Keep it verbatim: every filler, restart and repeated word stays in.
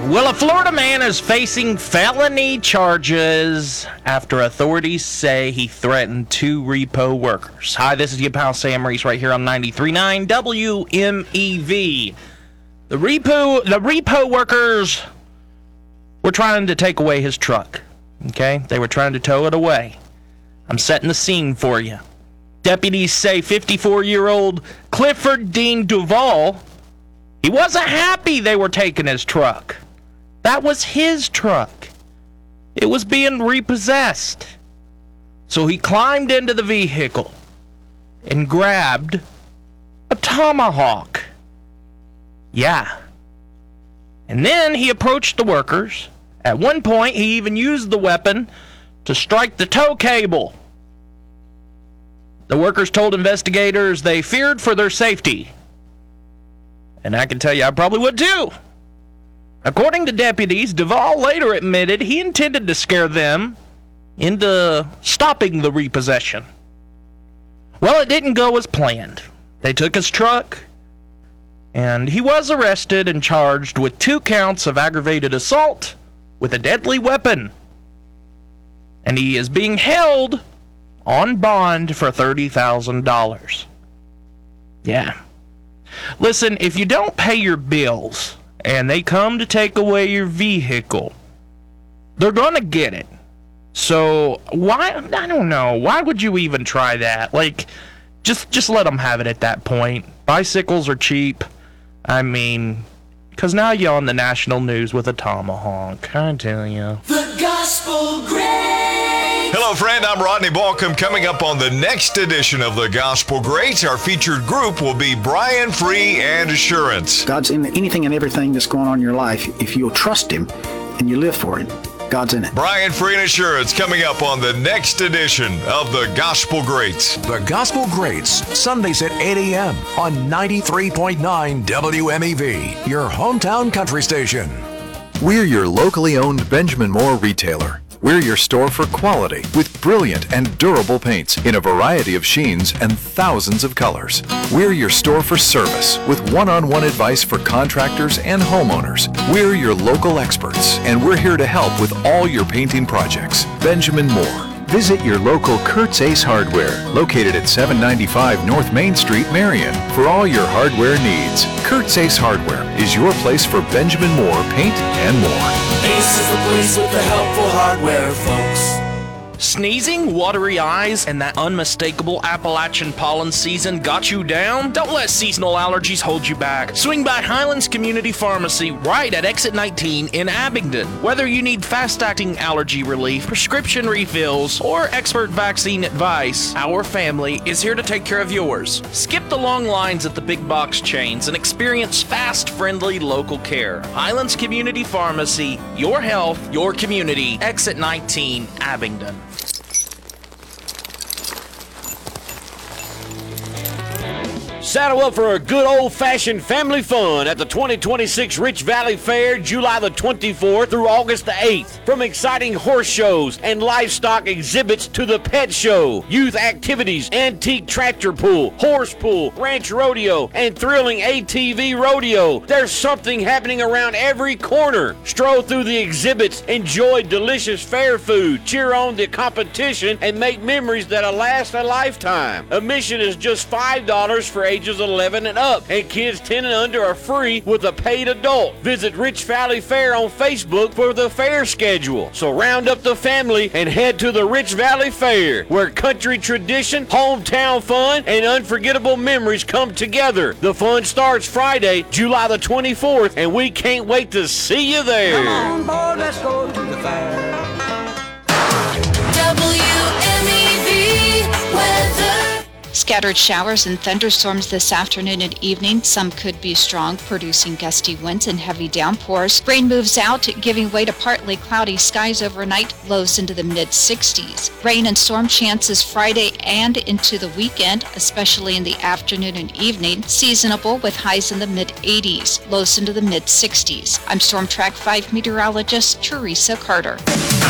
Well, a Florida man is facing felony charges after authorities say he threatened two repo workers. Hi, this is your pal Sam Reese right here on ninety-three point nine W M E V. The repo, the repo workers were trying to take away his truck. Okay? They were trying to tow it away. I'm setting the scene for you. Deputies say fifty-four-year-old Clifford Dean Duvall, he wasn't happy they were taking his truck. That was his truck. It was being repossessed. So he climbed into the vehicle and grabbed a tomahawk. Yeah. And then he approached the workers. At one point, he even used the weapon to strike the tow cable. The workers told investigators they feared for their safety. And I can tell you, I probably would too. According to deputies, Duvall later admitted he intended to scare them into stopping the repossession. Well, it didn't go as planned. They took his truck, and he was arrested and charged with two counts of aggravated assault with a deadly weapon. And he is being held on bond for thirty thousand dollars. Yeah. Listen, if you don't pay your bills and they come to take away your vehicle, they're going to get it. So, why, I don't know, why would you even try that? Like, just just let them have it at that point. Bicycles are cheap. I mean, because now you're on the national news with a tomahawk, I tell you. The Gospel Greats. Hello, friend. I'm Rodney Balcom. Coming up on the next edition of the Gospel Greats, our featured group will be Brian Free and Assurance. God's in anything and everything that's going on in your life. If you'll trust Him and you live for Him, God's in it. Brian Free and Assurance coming up on the next edition of the Gospel Greats. The Gospel Greats, Sundays at eight a.m. on ninety-three point nine W M E V, your hometown country station. We're your locally owned Benjamin Moore retailer. We're your store for quality with brilliant and durable paints in a variety of sheens and thousands of colors. We're your store for service with one-on-one advice for contractors and homeowners. We're your local experts, and we're here to help with all your painting projects. Benjamin Moore. Visit your local Kurt's Ace Hardware, located at seven ninety-five North Main Street, Marion, for all your hardware needs. Kurt's Ace Hardware is your place for Benjamin Moore paint and more. Ace is the place with the helpful hardware, folks. Sneezing, watery eyes, and that unmistakable Appalachian pollen season got you down? Don't let seasonal allergies hold you back. Swing by Highlands Community Pharmacy right at Exit nineteen in Abingdon. Whether you need fast-acting allergy relief, prescription refills, or expert vaccine advice, our family is here to take care of yours. Skip the long lines at the big box chains and experience fast, friendly local care. Highlands Community Pharmacy, your health, your community. Exit nineteen, Abingdon. Saddle up for a good old-fashioned family fun at the twenty twenty-six Rich Valley Fair, July the twenty-fourth through August the eighth. From exciting horse shows and livestock exhibits to the pet show, youth activities, antique tractor pull, horse pull, ranch rodeo, and thrilling A T V rodeo, there's something happening around every corner. Stroll through the exhibits, enjoy delicious fair food, cheer on the competition, and make memories that'll last a lifetime. Admission is just five dollars for ages eleven and up, and kids ten and under are free with a paid adult. Visit Rich Valley Fair on Facebook for the fair schedule. So round up the family and head to the Rich Valley Fair, where country tradition, hometown fun, and unforgettable memories come together. The fun starts Friday, July the twenty-fourth, and we can't wait to see you there. Come on, boy, let's go to the fair. W M E V weather. Scattered showers and thunderstorms this afternoon and evening. Some could be strong, producing gusty winds and heavy downpours. Rain moves out, giving way to partly cloudy skies overnight, lows into the mid sixties. Rain and storm chances Friday and into the weekend, especially in the afternoon and evening. Seasonable with highs in the mid eighties, lows into the mid sixties. I'm Storm Track five meteorologist Teresa Carter.